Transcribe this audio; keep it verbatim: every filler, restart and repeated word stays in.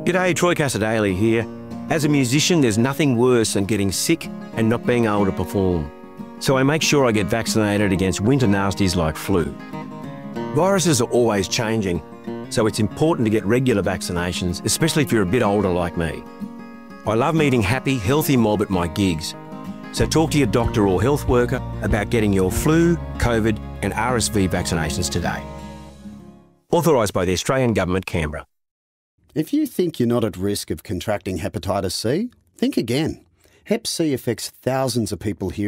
G'day, Troy Cassadaly here. As a musician, there's nothing worse than getting sick and not being able to perform. So I make sure I get vaccinated against winter nasties like flu. Viruses are always changing, so it's important to get regular vaccinations, especially if you're a bit older like me. I love meeting happy, healthy mob at my gigs. So talk to your doctor or health worker about getting your flu, COVID and R S V vaccinations today. Authorised by the Australian Government, Canberra. If you think you're not at risk of contracting hepatitis C, think again. Hep C affects thousands of people here